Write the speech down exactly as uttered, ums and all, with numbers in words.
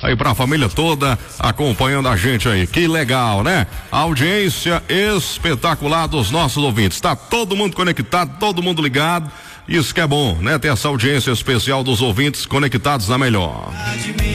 aí pra família toda acompanhando a gente aí. Que legal, né? A audiência espetacular dos nossos ouvintes. Tá todo mundo conectado, todo mundo ligado. Isso que é bom, né? Ter essa audiência especial dos ouvintes conectados na melhor.